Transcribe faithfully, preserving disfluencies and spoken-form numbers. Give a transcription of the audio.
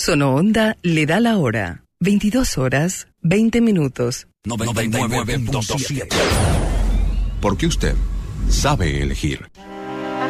Sono Onda le da la hora. veintidós horas, veinte minutos. noventa y nueve punto siete. Porque usted sabe elegir.